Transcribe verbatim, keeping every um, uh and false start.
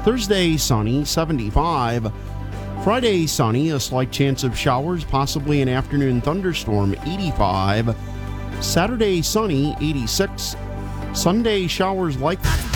Thursday, sunny, seventy-five. Friday, sunny, a slight chance of showers, possibly an afternoon thunderstorm, eighty-five. Saturday, sunny, eighty-six. Sunday, showers likely.